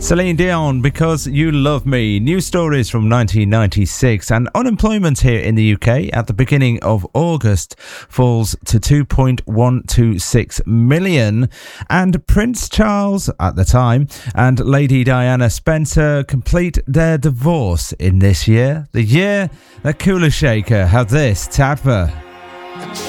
Celine Dion, Because You Love Me. News stories from 1996, and unemployment here in the UK at the beginning of August falls to 2.126 million, and Prince Charles at the time and Lady Diana Spencer complete their divorce in this year, the year that Kula Shaker had this, Tadva.